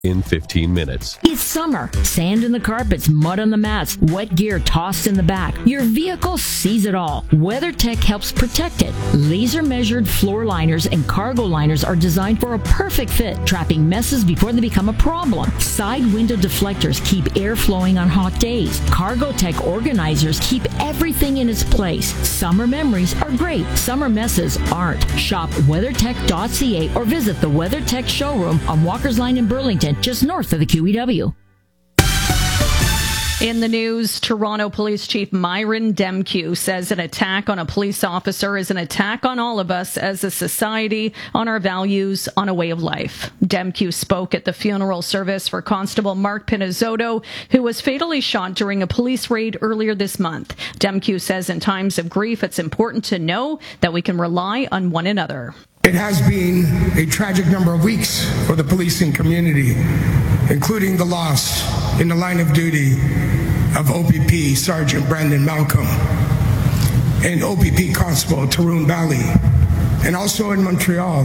in 15 minutes. It's summer. Sand in the carpets, mud on the mats, wet gear tossed in the back. Your vehicle sees it all. WeatherTech helps protect it. Laser-measured floor liners and cargo liners are designed for a perfect fit, trapping messes before they become a problem. Side window deflectors keep air flowing on hot days. CargoTech organizers keep everything in its place. Summer memories are great. Summer messes aren't. Shop WeatherTech.ca or visit the WeatherTech showroom on Walker's Line in Burlington, just north of the QEW. In the news, Toronto Police Chief Myron Demkiw says an attack on a police officer is an attack on all of us as a society, on our values, on a way of life. Demkiw spoke at the funeral service for Constable Mark Pinizzotto, who was fatally shot during a police raid earlier this month. Demkiw says in times of grief, it's important to know that we can rely on one another. It has been a tragic number of weeks for the policing community, including the loss in the line of duty of OPP Sergeant Brandon Malcolm and OPP Constable Tarun Bali, and also in Montreal,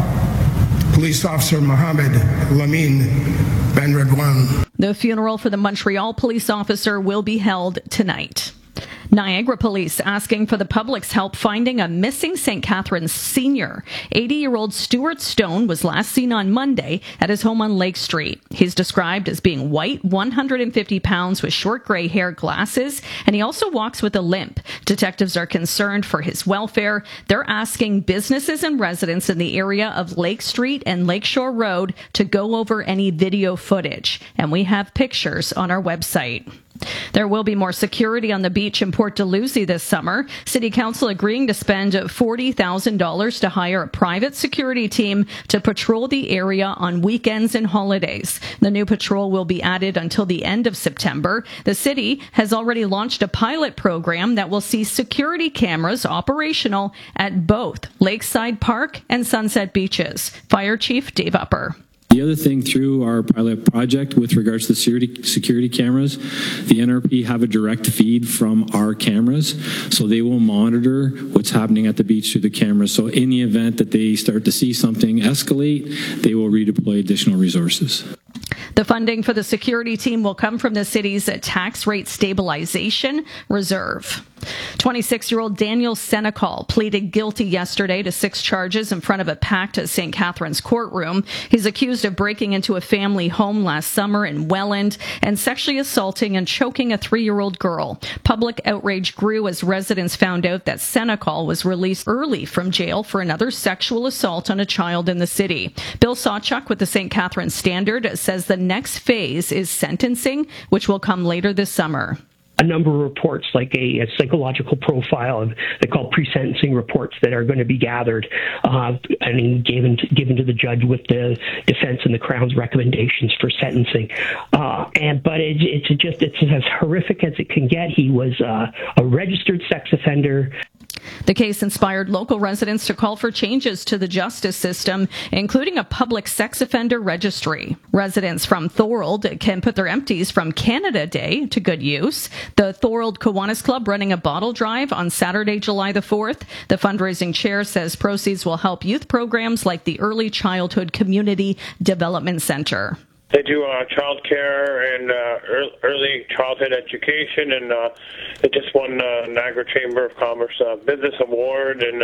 Police Officer Mohamed Lamine Ben-Redouane. The funeral for the Montreal police officer will be held tonight. Niagara Police asking for the public's help finding a missing St. Catharines senior. 80-year-old Stuart Stone was last seen on Monday at his home on Lake Street. He's described as being white, 150 pounds with short gray hair, glasses, and he also walks with a limp. Detectives are concerned for his welfare. They're asking businesses and residents in the area of Lake Street and Lakeshore Road to go over any video footage. And we have pictures on our website. There will be more security on the beach in Port Dalhousie this summer. City Council agreeing to spend $40,000 to hire a private security team to patrol the area on weekends and holidays. The new patrol will be added until the end of September. The city has already launched a pilot program that will see security cameras operational at both Lakeside Park and Sunset Beaches. Fire Chief Dave Upper. The other thing through our pilot project with regards to security cameras, the NRP have a direct feed from our cameras, so they will monitor what's happening at the beach through the cameras. So in the event that they start to see something escalate, they will redeploy additional resources. The funding for the security team will come from the city's tax rate stabilization reserve. 26-year-old Daniel Senecal pleaded guilty yesterday to 6 charges in front of a packed St. Catharines courtroom. He's accused of breaking into a family home last summer in Welland and sexually assaulting and choking a 3-year-old girl. Public outrage grew as residents found out that Senecal was released early from jail for another sexual assault on a child in the city. Bill Sawchuk with the St. Catharines Standard says the next phase is sentencing, which will come later this summer. A number of reports, like a psychological profile, they call pre-sentencing reports, that are going to be gathered and given to the judge with the defense and the Crown's recommendations for sentencing. But it's as horrific as it can get. He was a registered sex offender. The case inspired local residents to call for changes to the justice system, including a public sex offender registry. Residents from Thorold can put their empties from Canada Day to good use. The Thorold Kiwanis Club running a bottle drive on Saturday, July the 4th. The fundraising chair says proceeds will help youth programs like the Early Childhood Community Development Center. They do child care and early childhood education, and they just won Niagara Chamber of Commerce Business Award, and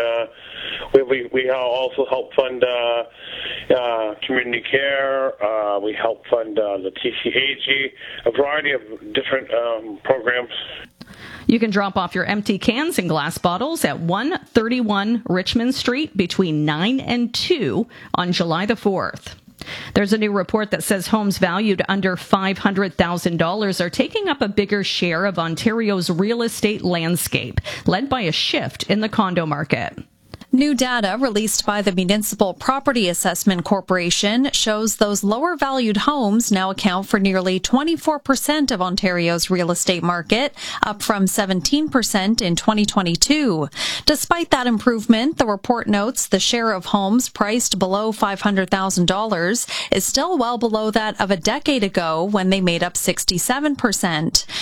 we also help fund community care. We help fund the TCAG, a variety of different programs. You can drop off your empty cans and glass bottles at 131 Richmond Street between 9 and 2 on July the 4th. There's a new report that says homes valued under $500,000 are taking up a bigger share of Ontario's real estate landscape, led by a shift in the condo market. New data released by the Municipal Property Assessment Corporation shows those lower valued homes now account for nearly 24% of Ontario's real estate market, up from 17% in 2022. Despite that improvement, the report notes the share of homes priced below $500,000 is still well below that of a decade ago when they made up 67%.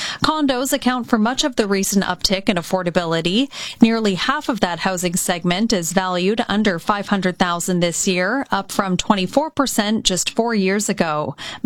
Condos account for much of the recent uptick in affordability. Nearly half of that housing segment is valued under $500,000 this year, up from 24% just 4 years ago.